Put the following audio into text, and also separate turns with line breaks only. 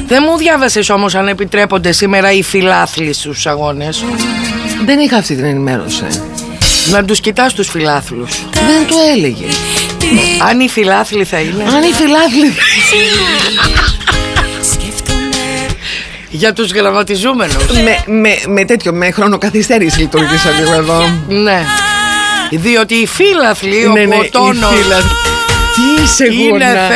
Δεν μου διάβασες όμως αν επιτρέπονται σήμερα οι φιλάθλοι στους αγώνες?
Δεν είχα αυτή την ενημέρωση.
Να τους κοιτάς τους φιλάθλους.
Δεν το έλεγε.
Αν οι φιλάθλοι θα είναι.
Αν οι φιλάθλοι.
Για τους γραμματιζούμενους.
Με τέτοιο, με χρονοκαθυστέρηση λειτουργήσα λίγο εδώ.
Ναι. Διότι οι φίλαθλοι, ο τόνος
τι είσαι
είναι
γουρνά.